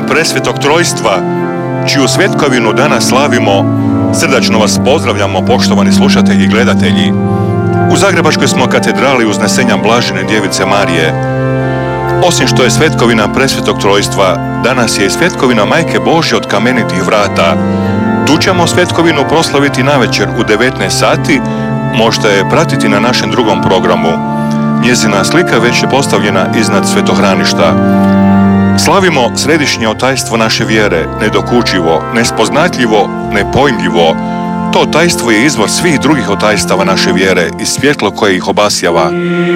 presvetog trojstva, čiju svjetkovinu danas slavimo, srdačno vas pozdravljamo, poštovani slušatelji i gledatelji. U Zagrebačkoj smo katedrali Uznesenja Blažene Djevice Marije. Osim što je svjetkovina presvetog trojstva, danas je i svjetkovina Majke Božje od kamenitih vrata. Tu ćemo svjetkovinu proslaviti navečer u 19 sati, možete je pratiti na našem drugom programu. Njezina slika već je postavljena iznad svetohraništa. Slavimo središnje otajstvo naše vjere, nedokučivo, nespoznatljivo, nepojmljivo. To otajstvo je izvor svih drugih otajstava naše vjere i svjetlo koje ih obasjava.